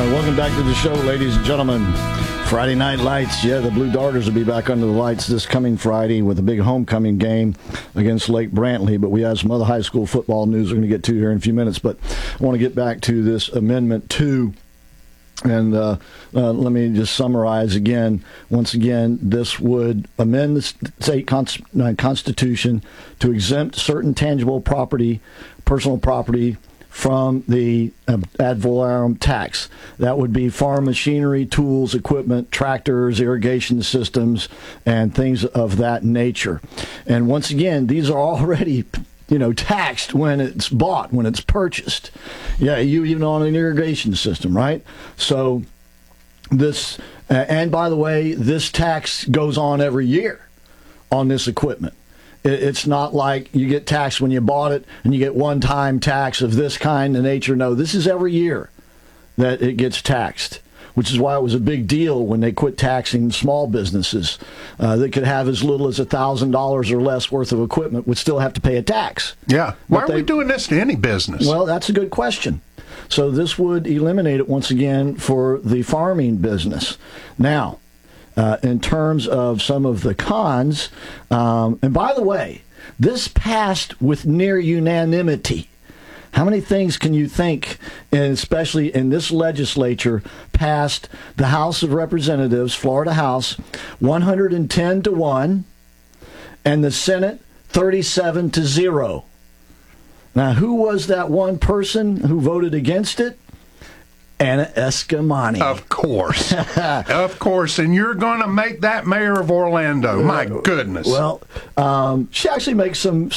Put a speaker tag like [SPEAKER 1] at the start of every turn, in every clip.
[SPEAKER 1] Welcome back to the show, ladies and gentlemen. Friday Night Lights. Yeah, the Blue Darters will be back under the lights this coming Friday with a big homecoming game against Lake Brantley. But we have some other high school football news we're going to get to here in a few minutes. But I want to get back to this Amendment 2. And let me just summarize again. Once again, this would amend the state constitution to exempt certain tangible property, personal property, from the ad valorem tax. That would be farm machinery, tools, equipment, tractors, irrigation systems, and things of that nature. And once again, these are already taxed when it's bought, when it's purchased. Yeah, you even on an irrigation system, right? So this, and by the way, this tax goes on every year on this equipment. It's not like you get taxed when you bought it and you get one-time tax of this kind of nature. No, this is every year that it gets taxed, which is why it was a big deal when they quit taxing small businesses that could have as little as $1,000 or less worth of equipment would still have to pay a tax.
[SPEAKER 2] Yeah. Why are we doing this to any business?
[SPEAKER 1] Well, that's a good question. So this would eliminate it once again for the farming business. Now, in terms of some of the cons, and by the way, this passed with near unanimity. How many things can you think, and especially in this legislature, passed the House of Representatives, Florida House, 110-1, and the Senate 37-0? Now, who was that one person who voted against it? Anna Eskamani.
[SPEAKER 2] Of course. Of course. And you're going to make that mayor of Orlando. My goodness.
[SPEAKER 1] Well, she actually makes some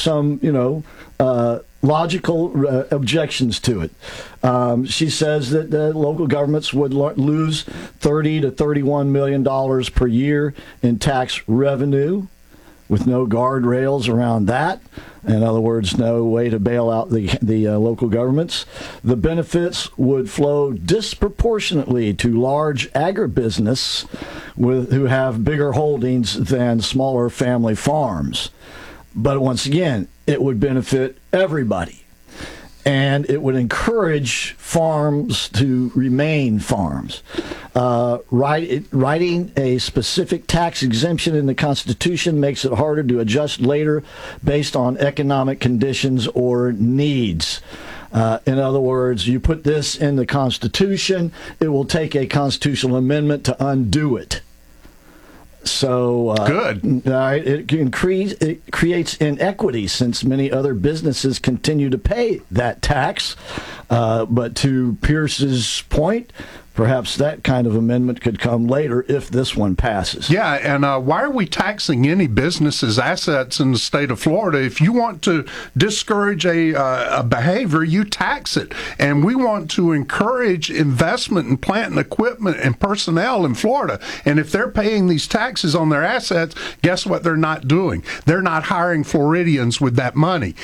[SPEAKER 1] logical objections to it. She says that the local governments would lose $30 to $31 million per year in tax revenue, with no guardrails around that. In other words, no way to bail out the local governments. The benefits would flow disproportionately to large agribusiness who have bigger holdings than smaller family farms. But once again, it would benefit everybody. And it would encourage farms to remain farms. Writing a specific tax exemption in the Constitution makes it harder to adjust later based on economic conditions or needs. In other words, you put this in the Constitution, it will take a constitutional amendment to undo it. So
[SPEAKER 2] good.
[SPEAKER 1] It creates inequity since many other businesses continue to pay that tax. But to Pierce's point, perhaps that kind of amendment could come later if this one passes.
[SPEAKER 2] Yeah, and why are we taxing any business's assets in the state of Florida? If you want to discourage a behavior, you tax it. And we want to encourage investment in plant and equipment and personnel in Florida. And if they're paying these taxes on their assets, guess what they're not doing? They're not hiring Floridians with that money.